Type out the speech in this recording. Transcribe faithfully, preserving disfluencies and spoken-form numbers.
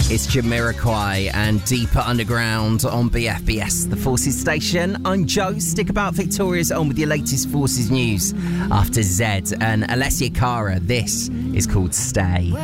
It's Jamiroquai and Deeper Underground on B F B S, the Forces station. I'm Joe. Stick about. Victoria's on with your latest Forces news after Zed and Alessia Cara. This is called Stay.